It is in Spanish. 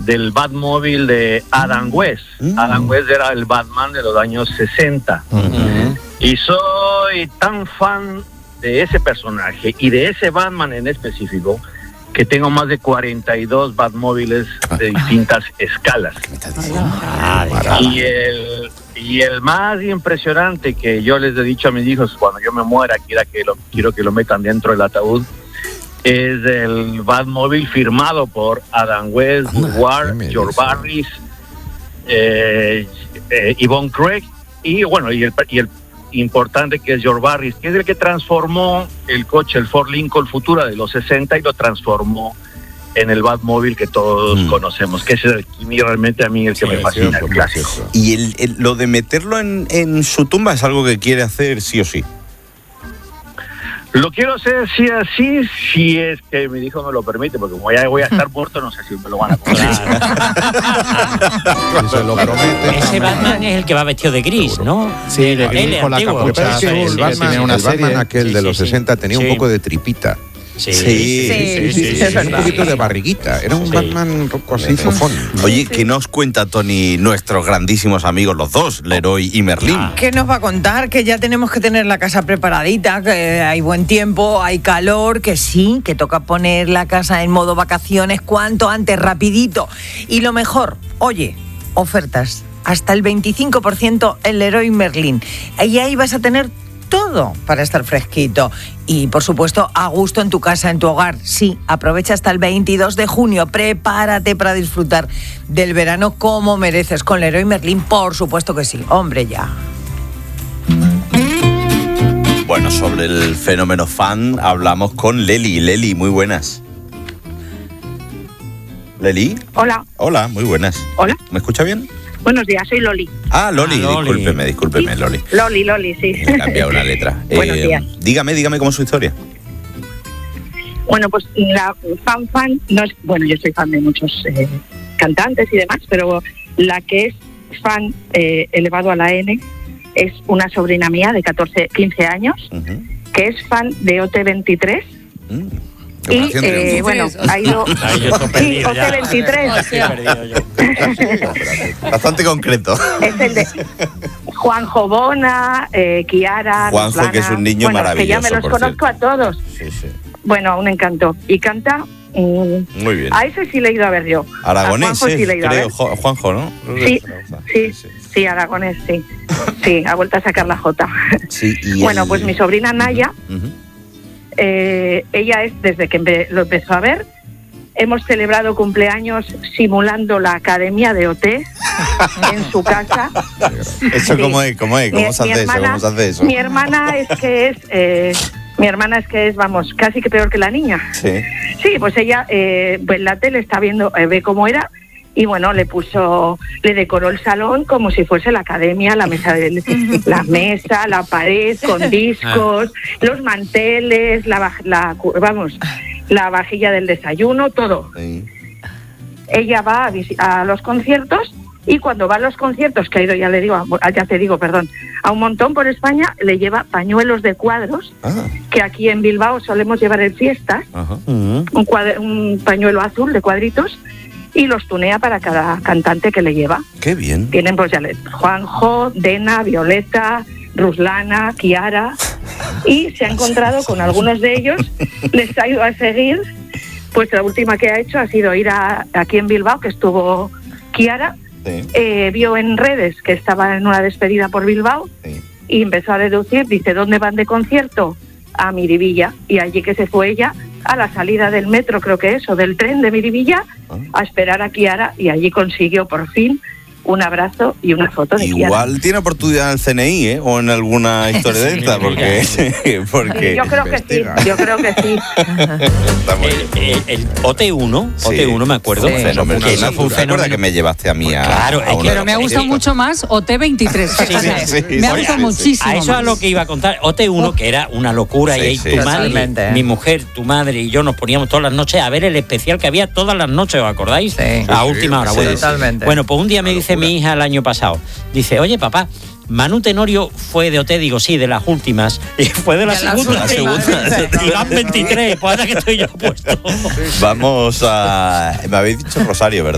del Batmóvil de Adam West. Adam West era el Batman de los años 60. Y soy tan fan de ese personaje y de ese Batman en específico que tengo más de 42 Batmóviles de distintas escalas. Y el más impresionante que yo les he dicho a mis hijos cuando yo me muera, quiero que lo metan dentro del ataúd, es el Batmóvil firmado por Adam West, Woodward, George Barris, Yvonne Craig y bueno, y el importante que es George Barris, que es el que transformó el coche, el Ford Lincoln Futura de los 60 y lo transformó en el Batmóvil que todos conocemos, que es realmente a mí el que me fascina, el clásico. Y lo de meterlo en su tumba es algo que quiere hacer sí o sí. Lo quiero hacer sí así, si es que mi hijo me lo permite, porque como ya voy a estar muerto, no sé si me lo van a comprar. Se lo promete. Ese Batman es el que va vestido de gris, ¿no? Sí, de gris con la capucha. El Batman aquel de los 60 tenía un poco de tripita. Sí. Un poquito de barriguita. Era un Batman un poco así fofón. Oye, ¿qué nos cuenta Tony, nuestros grandísimos amigos, los dos, Leroy y Merlín? ¿Qué nos va a contar? Que ya tenemos que tener la casa preparadita, que hay buen tiempo, hay calor, que sí, que toca poner la casa en modo vacaciones cuanto antes, rapidito. Y lo mejor, oye, ofertas, hasta el 25% en Leroy Merlin. Y ahí vas a tener todo para estar fresquito y, por supuesto, a gusto en tu casa, en tu hogar. Sí, aprovecha hasta el 22 de junio. Prepárate para disfrutar del verano como mereces con Leroy Merlin, por supuesto que sí. Hombre, ya. Bueno, sobre el fenómeno fan hablamos con Leli. Leli, muy buenas. ¿Leli? Hola. Hola, muy buenas. Hola. ¿Me escucha bien? Buenos días, soy Loli. Loli, discúlpeme, Loli. Loli, sí. Me he cambiado una letra. Buenos días. Dígame cómo es su historia. Bueno, pues la fan no es... Bueno, yo soy fan de muchos cantantes y demás, pero la que es fan elevado a la N es una sobrina mía de 15 años, que es fan de OT23. Y bueno, ha ido... Sí, OT23. Bastante concreto. Es el de Juanjo Bona, Kiara... Juanjo, Ruslana, que es un niño maravilloso, que ya me los conozco a todos. Sí. Bueno, un encanto. Y canta... muy bien. A ese sí le he ido a ver yo. Aragonés, sí le he ido creo, a ver. Juanjo, ¿no? Sí, Aragonés, sí. Sí, ha vuelto a sacar la J. Sí, bueno, pues mi sobrina Naya... ella es, desde que lo empezó a ver, hemos celebrado cumpleaños simulando la academia de OT en su casa. ¿Eso sí. ¿Cómo es? ¿Cómo se hace eso? Mi hermana es que es, vamos, casi que peor que la niña. Sí, pues ella en la tele está viendo, ve cómo era. Y bueno, le decoró el salón como si fuese la academia, la mesa, la pared con discos, los manteles, la vajilla del desayuno, todo. Sí. Ella va a los conciertos y cuando va a los conciertos, que ha ido, ya te digo, a un montón por España, le lleva pañuelos de cuadros, que aquí en Bilbao solemos llevar en fiestas, un pañuelo azul de cuadritos, y los tunea para cada cantante que le lleva. ¡Qué bien! Tienen pues ya Juanjo, Dena, Violeta, Ruslana, Kiara, y se ha encontrado con algunos de ellos, les ha ido a seguir, pues la última que ha hecho ha sido ir aquí en Bilbao, que estuvo Kiara, vio en redes que estaba en una despedida por Bilbao, y empezó a deducir, dice, ¿dónde van de concierto? A Miribilla, y allí que se fue ella, a la salida del metro, creo que es, o del tren de Miribilla, a esperar a Kiara, y allí consiguió por fin un abrazo y una foto de Kiara. Igual tiene oportunidad en el CNI, o en alguna historia de esta, porque yo creo que sí. Está muy bien. El OT1, me acuerdo. Fue un fenómeno que me llevaste a mí pero me ha gustado mucho más OT23. Me ha gustado muchísimo. A eso es lo que iba a contar. OT1, que era una locura, y tu madre, mi mujer, tu madre y yo nos poníamos todas las noches a ver el especial que había todas las noches, ¿os acordáis? A última hora. Totalmente. Bueno, pues un día me dice mi hija el año pasado, dice, oye papá, Manu Tenorio fue de OT, digo, sí, de las últimas, y fue de la segunda. Y van 23, pues ahora que estoy yo puesto. Vamos a... Me habéis dicho Rosario, ¿verdad?